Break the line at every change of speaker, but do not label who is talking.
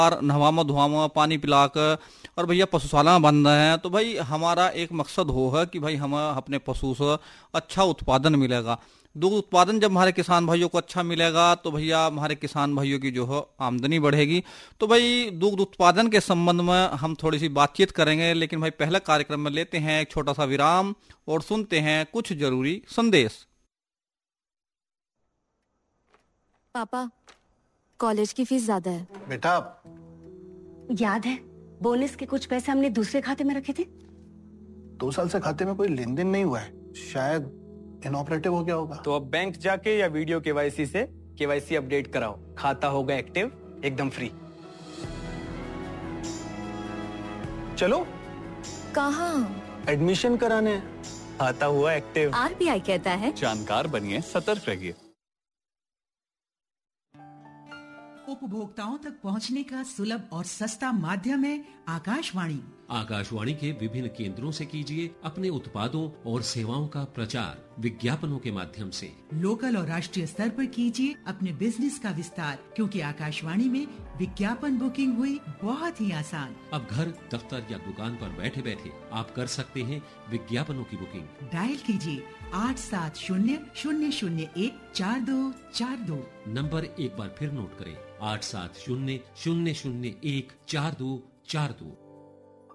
नहवामा धुआमा पानी पिलाकर और भैया पशुशाला में बंद रहे हैं, तो भाई हमारा एक मकसद हो है कि भाई हम अपने पशु से अच्छा उत्पादन मिलेगा। दुग्ध उत्पादन जब हमारे किसान भाइयों को अच्छा मिलेगा तो भैया हमारे किसान भाइयों की जो है आमदनी बढ़ेगी। तो भाई दुग्ध उत्पादन के संबंध में हम थोड़ी सी बातचीत करेंगे, लेकिन भाई पहले कार्यक्रम में लेते हैं एक छोटा सा विराम और सुनते हैं कुछ जरूरी संदेश।
पापा, कॉलेज की फीस ज्यादा है।
बेटा,
याद है बोनस के कुछ पैसे हमने दूसरे खाते में रखे थे?
2 साल से खाते में कोई लेन देन नहीं हुआ है, शायद इनऑपरेटिव हो गया होगा।
तो अब बैंक जाके या वीडियो केवाईसी से केवाईसी अपडेट कराओ, खाता होगा एक्टिव एकदम फ्री। चलो
कहाँ?
एडमिशन कराने, खाता हुआ एक्टिव।
आरबीआई कहता है
जानकार बनिए, सतर्क रहिए।
उपभोक्ताओं तक पहुंचने का सुलभ और सस्ता माध्यम है आकाशवाणी।
आकाशवाणी के विभिन्न केंद्रों से कीजिए अपने उत्पादों और सेवाओं का प्रचार विज्ञापनों के माध्यम से।
लोकल और राष्ट्रीय स्तर पर कीजिए अपने बिजनेस का विस्तार, क्योंकि आकाशवाणी में विज्ञापन बुकिंग हुई बहुत ही आसान।
अब घर, दफ्तर या दुकान पर बैठे बैठे आप कर सकते हैं विज्ञापनों की बुकिंग।
डायल कीजिए 8700014242।
नंबर एक बार फिर नोट करें, 8700014242।